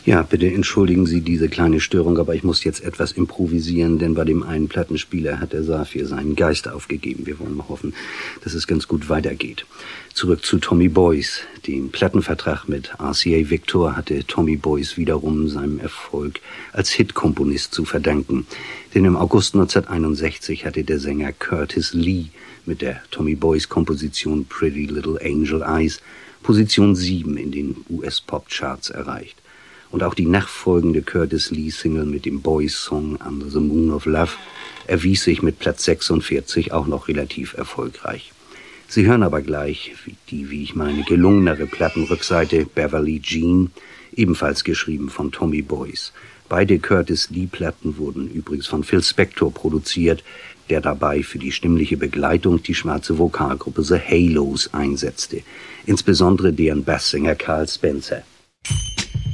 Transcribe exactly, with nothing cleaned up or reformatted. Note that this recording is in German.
Ja, bitte entschuldigen Sie diese kleine Störung, aber ich muss jetzt etwas improvisieren, denn bei dem einen Plattenspieler hat der Saphir seinen Geist aufgegeben. Wir wollen mal hoffen, dass es ganz gut weitergeht. Zurück zu Tommy Boyce. Den Plattenvertrag mit R C A Victor hatte Tommy Boyce wiederum seinem Erfolg als Hitkomponist zu verdanken. Denn im August neunzehnhunderteinundsechzig hatte der Sänger Curtis Lee mit der Tommy Boyce Komposition Pretty Little Angel Eyes Position sieben in den U S-Pop-Charts erreicht. Und auch die nachfolgende Curtis Lee-Single mit dem Boyce-Song Under the Moon of Love erwies sich mit Platz sechsundvierzig auch noch relativ erfolgreich. Sie hören aber gleich die, wie ich meine, gelungenere Plattenrückseite Beverly Jean, ebenfalls geschrieben von Tommy Boyce. Beide Curtis Lee-Platten wurden übrigens von Phil Spector produziert, der dabei für die stimmliche Begleitung die schwarze Vokalgruppe The Halos einsetzte, insbesondere deren Basssänger Carl Spencer.